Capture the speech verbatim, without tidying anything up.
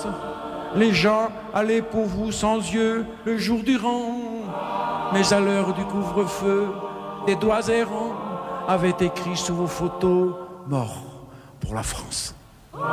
France. Les gens allaient pour vous sans yeux le jour durant. Mais à l'heure du couvre-feu, des doigts errants avaient écrit sous vos photos « Mort pour la France ».